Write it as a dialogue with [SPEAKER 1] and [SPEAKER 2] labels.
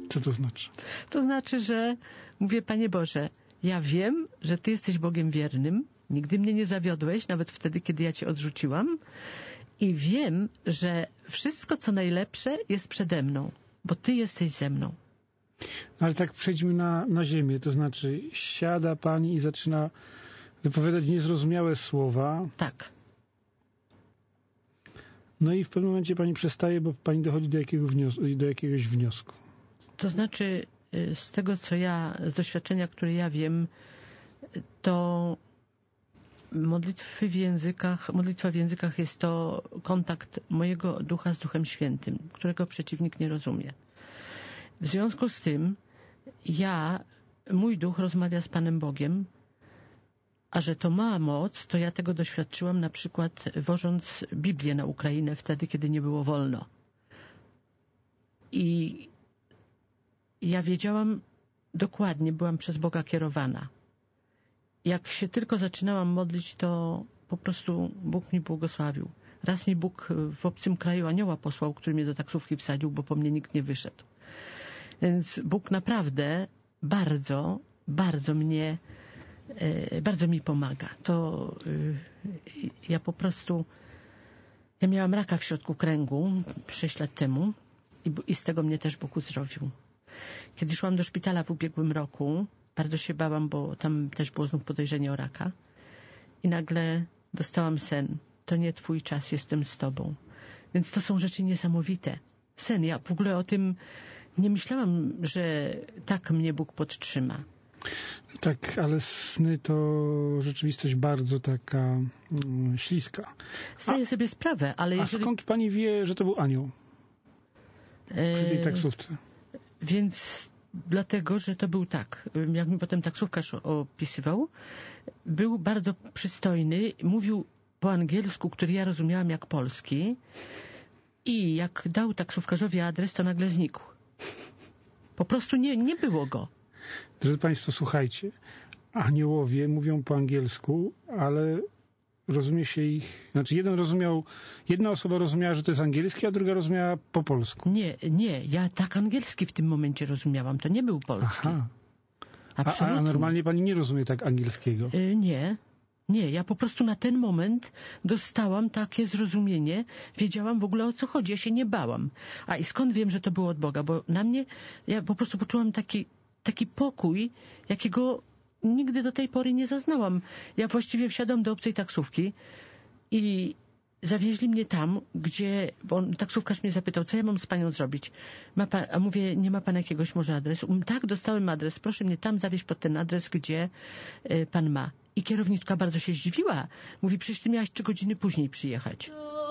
[SPEAKER 1] Co to znaczy?
[SPEAKER 2] To znaczy, że mówię, Panie Boże, ja wiem, że Ty jesteś Bogiem wiernym, nigdy mnie nie zawiodłeś, nawet wtedy, kiedy ja Cię odrzuciłam, i wiem, że wszystko, co najlepsze, jest przede mną, bo Ty jesteś ze mną.
[SPEAKER 1] Ale tak przejdźmy na ziemię, to znaczy siada pani i zaczyna wypowiadać niezrozumiałe słowa.
[SPEAKER 2] Tak.
[SPEAKER 1] No i w pewnym momencie pani przestaje, bo pani dochodzi do jakiegoś wniosku.
[SPEAKER 2] To znaczy, z tego, z doświadczenia, które ja wiem, to modlitwa w językach jest to kontakt mojego ducha z Duchem Świętym, którego przeciwnik nie rozumie. W związku z tym mój duch rozmawia z Panem Bogiem, a że to ma moc, to ja tego doświadczyłam na przykład wożąc Biblię na Ukrainę wtedy, kiedy nie było wolno. I ja wiedziałam dokładnie, byłam przez Boga kierowana. Jak się tylko zaczynałam modlić, to po prostu Bóg mi błogosławił. Raz mi Bóg w obcym kraju anioła posłał, który mnie do taksówki wsadził, bo po mnie nikt nie wyszedł. Więc Bóg naprawdę bardzo, bardzo mi pomaga. Ja miałam raka w środku kręgu 6 lat temu i z tego mnie też Bóg uzdrowił. Kiedy szłam do szpitala w ubiegłym roku, bardzo się bałam, bo tam też było znów podejrzenie o raka i nagle dostałam sen. To nie Twój czas, jestem z Tobą. Więc to są rzeczy niesamowite. Sen, ja w ogóle o tym nie myślałam, że tak mnie Bóg podtrzyma.
[SPEAKER 1] Tak, ale sny to rzeczywistość bardzo taka śliska.
[SPEAKER 2] Zdaję sobie sprawę, ale jeżeli...
[SPEAKER 1] A skąd pani wie, że to był anioł przy tej taksówce?
[SPEAKER 2] Więc dlatego, że to był tak, jak mi potem taksówkarz opisywał, był bardzo przystojny, mówił po angielsku, który ja rozumiałam jak polski, i jak dał taksówkarzowi adres, to nagle znikł. Po prostu nie było go.
[SPEAKER 1] Drodzy Państwo, słuchajcie, aniołowie mówią po angielsku, ale rozumie się ich... Znaczy jedna osoba rozumiała, że to jest angielski, a druga rozumiała po polsku.
[SPEAKER 2] Nie, ja tak angielski w tym momencie rozumiałam, to nie był polski.
[SPEAKER 1] Aha.
[SPEAKER 2] Absolutnie.
[SPEAKER 1] A normalnie pani nie rozumie tak angielskiego?
[SPEAKER 2] Nie, ja po prostu na ten moment dostałam takie zrozumienie, wiedziałam w ogóle o co chodzi, ja się nie bałam. I skąd wiem, że to było od Boga? Bo na mnie, ja po prostu poczułam taki pokój, jakiego nigdy do tej pory nie zaznałam. Ja właściwie wsiadam do obcej taksówki i zawieźli mnie tam, bo taksówkarz mnie zapytał, co ja mam z panią zrobić. A mówię, nie ma pan jakiegoś może adresu? Tak, dostałem adres, proszę mnie tam zawieźć pod ten adres, gdzie pan ma. I kierowniczka bardzo się zdziwiła. Mówi, przecież ty miałaś 3 godziny później przyjechać.